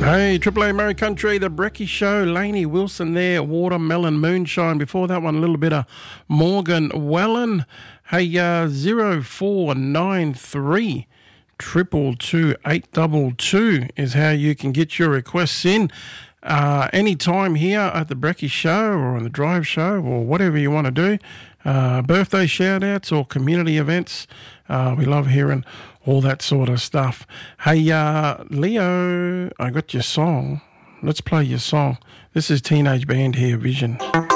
Hey, Triple A Murray Country, the Brecky Show, Lainey Wilson there, Watermelon Moonshine. Before that one, a little bit of Morgan Wallen. Hey, 0493 222 822 is how you can get your requests in. Anytime here at the Brecky Show or on the Drive Show or whatever you want to do. Birthday shout-outs or community events. We love hearing all that sort of stuff. Hey, Leo, I got your song. Let's play your song. This is Teenage Band here, Vision.